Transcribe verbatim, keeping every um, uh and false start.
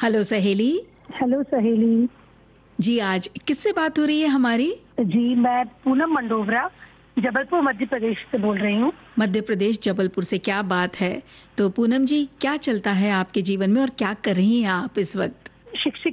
Hello सहेली। Hello सहेली। जी, आज किससे बात हो रही है हमारी? जी, मैं पूनम मंडोवरा जबलपुर मध्य प्रदेश से बोल रही हूँ। मध्य प्रदेश जबलपुर से, क्या बात है। तो पूनम जी, क्या चलता है आपके जीवन में और क्या कर रही हैं आप इस वक्त? शिक्षिका